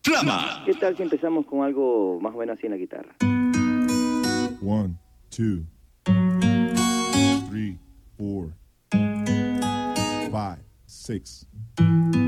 Flama. ¿Qué tal si empezamos con algo más o menos así en la guitarra? 1, 2, 3, 4, 5, 6.